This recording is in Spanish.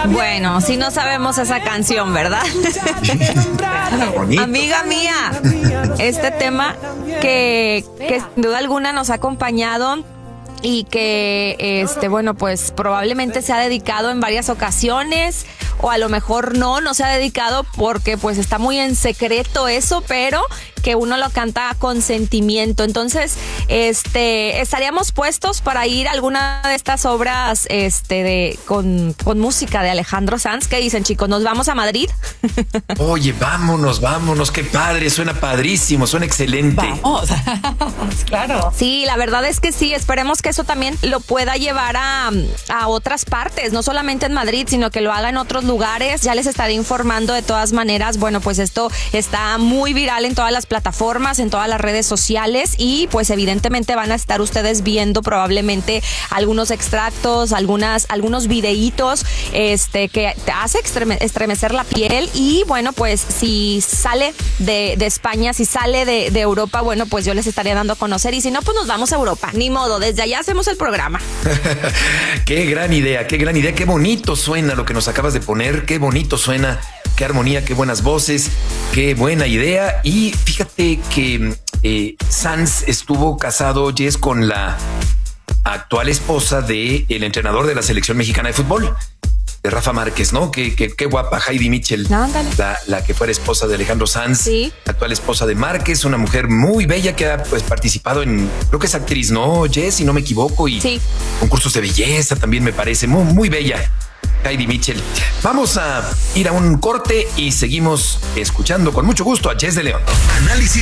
Bueno, si no sabemos esa canción, ¿verdad? Amiga mía, este tema que sin duda alguna nos ha acompañado y que, bueno, pues probablemente se ha dedicado en varias ocasiones, o a lo mejor no se ha dedicado porque pues está muy en secreto eso, pero que uno lo canta con sentimiento. Entonces, estaríamos puestos para ir a alguna de estas obras, con música de Alejandro Sanz. ¿Qué dicen, chicos? ¿Nos vamos a Madrid? Oye, vámonos, qué padre, suena padrísimo, suena excelente. Vamos, claro. Sí, la verdad es que sí, esperemos que eso también lo pueda llevar a otras partes, no solamente en Madrid, sino que lo haga en otros lugares. Ya les estaré informando de todas maneras. Bueno, pues esto está muy viral en todas las plataformas, en todas las redes sociales, y pues evidentemente van a estar ustedes viendo probablemente algunos extractos, algunos videitos que te hace estremecer la piel. Y bueno, pues si sale de España, si sale de Europa, bueno, pues yo les estaría dando a conocer, y si no, pues nos vamos a Europa, ni modo, desde allá hacemos el programa. Qué gran idea, qué bonito suena lo que nos acabas de poner, qué bonito suena, qué armonía, qué buenas voces, qué buena idea. Y fíjate que Sanz estuvo casado, Jess, con la actual esposa del entrenador de la selección mexicana de fútbol, de Rafa Márquez, ¿no? Qué guapa, Heidi Mitchell, la que fuera esposa de Alejandro Sanz, sí, actual esposa de Márquez, una mujer muy bella que ha pues participado en, creo que es actriz, ¿no, Jess? Si no me equivoco, y sí, concursos de belleza también, me parece muy, muy bella, Heidi Mitchell. Vamos a ir a un corte y seguimos escuchando con mucho gusto a Jess de León. Análisis